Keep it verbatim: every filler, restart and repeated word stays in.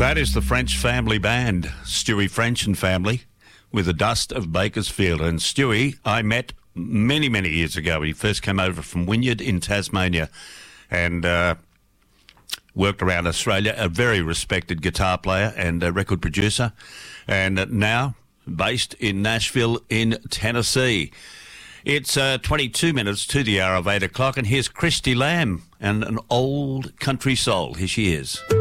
That is the French family band, Stewie French and family, with the dust of Bakersfield. And Stewie, I met many, many years ago when he first came over from Wynyard in Tasmania and uh, worked around Australia, a very respected guitar player and a record producer, and now based in Nashville in Tennessee. It's uh, twenty-two minutes to the hour of eight o'clock, and here's Christy Lamb and an old country soul. Here she is.